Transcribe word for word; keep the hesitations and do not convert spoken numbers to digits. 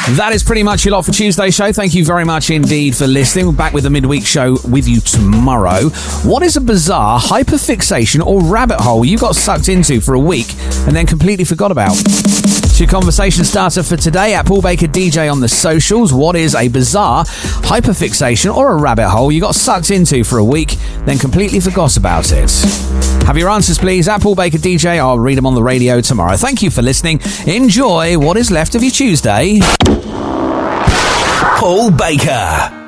That is pretty much your lot for Tuesday's show. Thank you very much indeed for listening. We're back with the midweek show with you tomorrow. What is a bizarre hyperfixation or rabbit hole you got sucked into for a week and then completely forgot about? It's your conversation starter for today at Paul Baker D J on the socials. What is a bizarre hyperfixation or a rabbit hole you got sucked into for a week, then completely forgot about it? Have your answers, please, at Paul Baker D J. I'll read them on the radio tomorrow. Thank you for listening. Enjoy what is left of your Tuesday. Paul Baker.